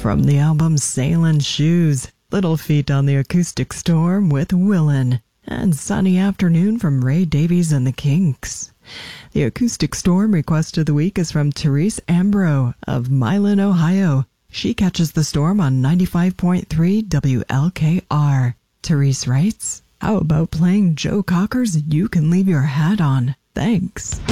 From the album Sailin' Shoes, Little Feat on the Acoustic Storm with Willin', and Sunny Afternoon from Ray Davies and the Kinks. The Acoustic Storm request of the week is from Therese Ambro of Milan, Ohio. She catches the storm on 95.3 WLKR. Therese writes, "How about playing Joe Cocker's You Can Leave Your Hat On? Thanks."